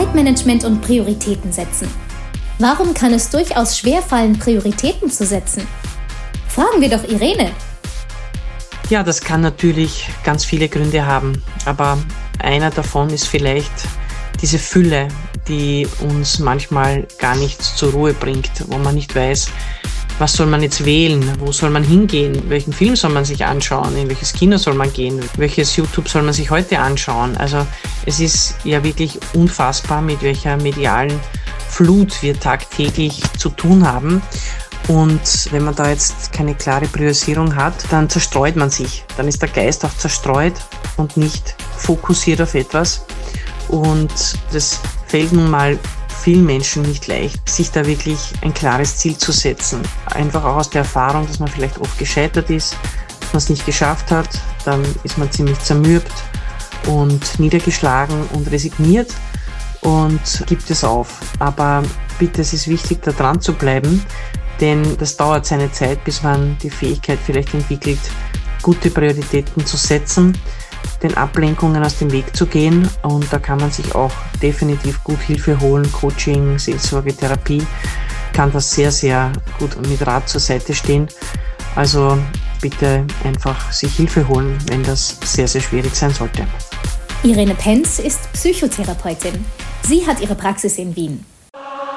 Zeitmanagement und Prioritäten setzen. Warum kann es durchaus schwerfallen, Prioritäten zu setzen? Fragen wir doch Irene. Ja, das kann natürlich ganz viele Gründe haben, aber einer davon ist vielleicht diese Fülle, die uns manchmal gar nicht zur Ruhe bringt, wo man nicht weiß, was soll man jetzt wählen, wo soll man hingehen, welchen Film soll man sich anschauen, in welches Kino soll man gehen, welches YouTube soll man sich heute anschauen. Also es ist ja wirklich unfassbar, mit welcher medialen Flut wir tagtäglich zu tun haben. Und wenn man da jetzt keine klare Priorisierung hat, dann zerstreut man sich. Dann ist der Geist auch zerstreut und nicht fokussiert auf etwas. Und das fällt nun mal vielen Menschen nicht leicht, sich da wirklich ein klares Ziel zu setzen. Einfach auch aus der Erfahrung, dass man vielleicht oft gescheitert ist, dass man es nicht geschafft hat. Dann ist man ziemlich zermürbt und niedergeschlagen und resigniert und gibt es auf. Aber bitte, es ist wichtig, da dran zu bleiben, denn das dauert seine Zeit, bis man die Fähigkeit vielleicht entwickelt, gute Prioritäten zu setzen, den Ablenkungen aus dem Weg zu gehen, und da kann man sich auch definitiv gut Hilfe holen. Coaching, Seelsorge, Therapie kann das sehr, sehr gut mit Rat zur Seite stehen. Also bitte einfach sich Hilfe holen, wenn das sehr, sehr schwierig sein sollte. Irene Penz ist Psychotherapeutin. Sie hat ihre Praxis in Wien.